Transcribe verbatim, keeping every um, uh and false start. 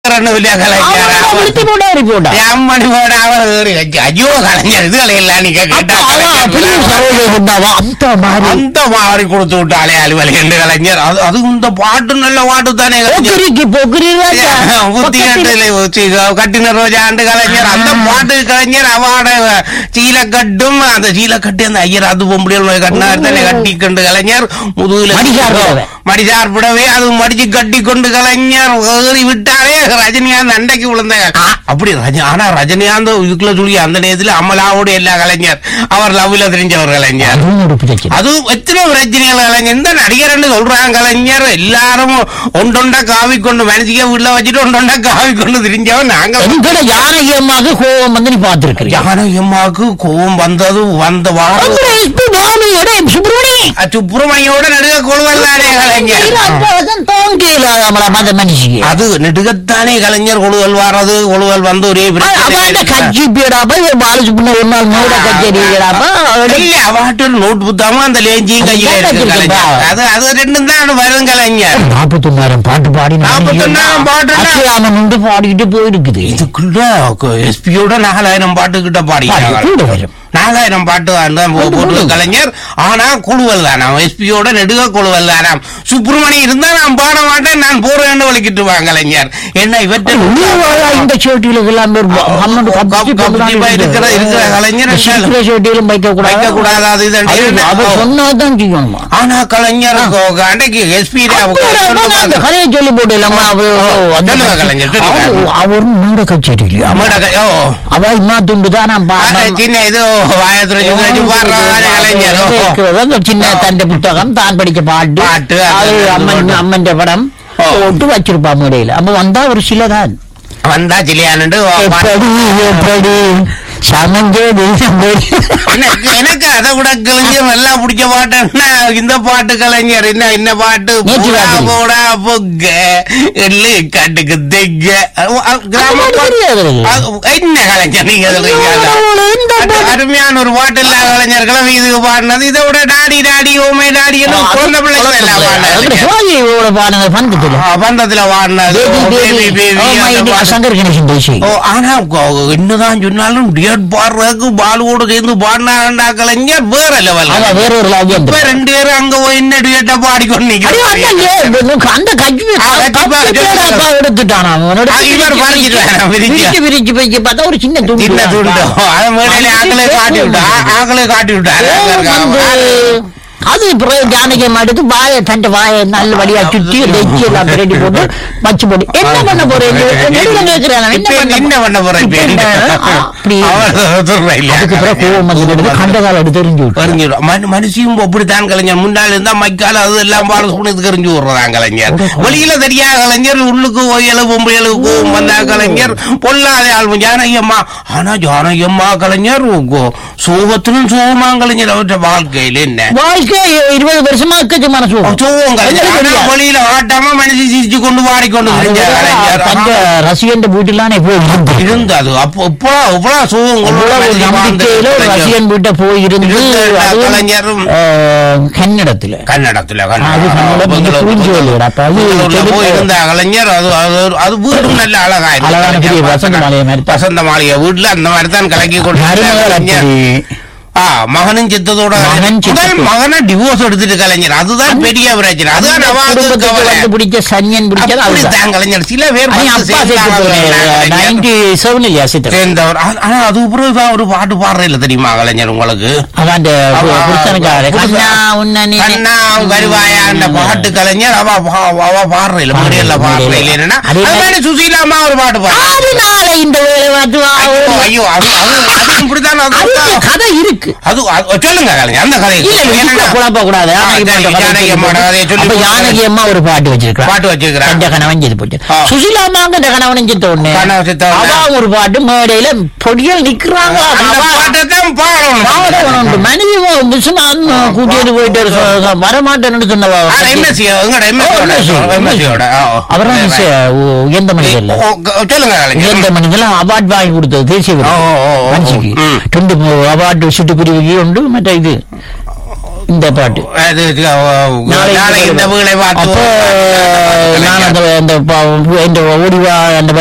அம்மணி போட அவர் ஐயோ கலைஞர் இது கலையெல்லாம் நீங்க அந்த மாதிரி கொடுத்து விட்டாலே அலுவலி என்று கலைஞர். அது இந்த பாட்டு நல்ல பாட்டு தானே கட்டின ரோஜா ஆண்டு கலைஞர் அந்த பாட்டு கலைஞர் அவாட சீலக்கட்டும் அந்த சீலக்கட்டி அந்த ஐயர் அது பொம்பளை கட்டினார் தானே கட்டி கொண்டு கலைஞர் முதுகுல மடிசார்படவே அது மடிச்சு கட்டி கொண்டு கலைஞர் ஏறி விட்டாரே ரஜினிகாந்த் அண்டைக்கு விழுந்தாங்க. அப்படி ஆனா ரஜினிகாந்த் இதுக்குள்ள சொல்லி அந்த நேரத்தில் அமலாவோட எல்லா கலைஞர் அவர் லவ்ல தெரிஞ்சவர் கலைஞர். அது எத்தனை பிரச்சனைகள் கலைஞர் இந்த நடிகர் சொல்றாங்க கலைஞர் எல்லாரும் ஒன்றொண்டா காவி கொண்டு மனசிக்க வீட்டுல வச்சுட்டு ஒன்றொண்டா காவி கொண்டு தெரிஞ்சவன் நாங்க. ஜானகியம்மாவுக்கு கோபம் வந்து நீ பாத்துருக்கேன். ஜானகியம்மாவுக்கு கோபம் வந்தது வந்த சுப்பிரமணியோட நடுக கொழுவல்லானே கலைஞர். அது நெடுகத்தானே கலைஞர் கொழுவல் வாரது கொழுவல் வந்து ஒரே அவாட்டு நோட் புத்தாம அந்த லேஞ்சியும் கையில இருக்கு. அது அது ரெண்டும் தான் வரும் கலைஞர். நாற்பத்தி ஒன்னாயிரம் பாட்டு பாடி நாற்பத்தி ஒன்னாயிரம் பாட்டு பாடிக்கிட்டு போயிருக்குது. இதுக்குள்ள எஸ்பியோட நாலாயிரம் பாட்டு கிட்ட பாடி வரும். நாலாயிரம் பாட்டு போட்டு கலைஞர். ஆனா குழுவல் தானாம் எஸ்பியோட நெடுக குழுவல் தானாம். சுப்பிரமணி இருந்தா நான் பாட மாட்டேன் நான் போறேன்னு வலிக்கிட்டு வாங்க கலைஞர். என்ன இவற்றை இந்த சோட்டியில இருக்கிற இருக்கிற கலைஞர் வைக்க கூடாது சொன்னாதான் செய்யணும். ஆனா கலைஞர் அன்றைக்கு எஸ்பி கதையை சொல்லி போட்டு சொல்லுங்க கலைஞர். அவர் மூட கச்சேரி அவ இம்மா துண்டுதான் சின்ன இது சின்ன தந்த புத்தகம் தான் படிச்ச பாட்டு பாட்டு அம்மன் அம்மன் படம் போட்டு வச்சிருப்பா மேடையில. அப்ப வந்தா ஒரு சிலதான் வந்தா சிலியானு எனக்கு அதை விட கலைஞர் நல்லா பிடிச்ச பாட்டுன்னா இந்த பாட்டு கலைஞர். என்ன என்ன பாட்டு போடா பொங்க எள்ளு காட்டுக்கு தெங்க கிராம என்ன கலைஞர் நீங்க அருமையான ஒரு பாட்டு இல்ல கலைஞர் கிழமை இதுக்கு பாடினது. இதை விட டாடி டாடி ஓமை டாடி குழந்தை பிள்ளைகள் எல்லாம் பாடினது பந்தத்துல பாடினது. ஆனா என்னதான் சொன்னாலும் பாடுறதுக்கு பாலுவோட சேர்ந்து பாடினா கலைஞர் வேற லெவல். ரெண்டு பேரும் அங்க போய் என்ன டியேட்டா பாடிக்கொண்டு ஒரு சின்ன துண்டு ஆக்களே காட்டி விட்டா ஆக்களே காட்டி விட்டாரு. அது ஜானகியம் எடுத்து வாயை தண்ட வாயை நல்ல வழியா சுற்றி வெச்சி எல்லாம் ரெடி போட்டு வச்சு போட்டு என்ன பண்ண போறேன் என்ன பண்ண போறேன் கண்டகால எடுத்து தெரிஞ்சு மனுஷியும் அப்படித்தான் கலைஞர். முன்னாள் இருந்தா மைக்கால அது எல்லாம் பாட சுனது தெரிஞ்சு விடுறதான் கலைஞர். வெளியில தெரியாத கலைஞர் உள்ளுக்கு ஒயலு பொம்பையலு கோவம் வந்தா கலைஞர் பொல்லாத ஆள் ஜானகியம்மா. ஆனா ஜானகியம்மா கலைஞர் சோகத்திலும் சோகமா கலைஞர் அவற்ற வாழ்க்கையில என்ன வாழ்க்கை இருபது வருஷமா அக்கச்சமான வழியில ஆட்டாம மனசு சிரிச்சு கொண்டு பாடிக்கொண்டு ரசிகன் வீட்டுலானே இருந்தது. அப்போ ரசிகன் வீட்டை போயிருந்து கலைஞரும் கன்னடத்துல கன்னடத்துல போயிருந்த கலைஞர். அது அது வீடும் நல்ல அழகா வசந்த மாளிகை வீட்டுல அந்த மாதிரி தான் கலக்கி கொண்டு மகனும் சித்தத்தோட மகனை டிவோர்ஸ் எடுத்துட்டு கலைஞர். அதுதான் பெரிய பிரச்சனை. அதுதான் பிடிச்ச சன்யன் பிடிச்சதான் கலைஞர். சில பேர் சேர்ந்தவர். ஆனா அது அப்புறம் ஒரு பாட்டு பாடுற இல்ல தெரியுமா கலைஞர் உங்களுக்கு? வருவாயா அந்த பாட்டு கலைஞர் அவ அவ பாடுற இல்ல முறையில பாடுற இல்லைன்னா சுசீலாமா ஒரு பாட்டு பாடு. ஐயோ அது அது இப்படித்தான் கதை இருக்கு. அது சொல்லுங்க கலைஞர் அந்த கதையை குழப்ப கூடாது. ஜானகி அம்மா ஒரு பாட்டு வச்சிருக்கா பாட்டு வச்சிருக்கா கணவன் செத்து போச்சு. சுசீலா அம்மா அந்த கணவன் செத்த உடனே ஒரு பாட்டு மேடையில பொடியல் நிக்கிறாங்க. மனைவி கூட்டிட்டு போயிட்டு வரமாட்டேன்னு சொன்னவா அவரும் எந்த மனிதர்ல எந்த மனிதர்ல அவார்ட் வாங்கி கொடுத்தது தேசிய மனுஷிக்கு ரெண்டு அவார்டு சிட்டு பிரிவுக்கு உண்டு. மற்ற இது இந்த பாட்டு அது நாளை இந்த வீளை பார்த்து அப்போ நான் அந்த ஓடிவா அந்த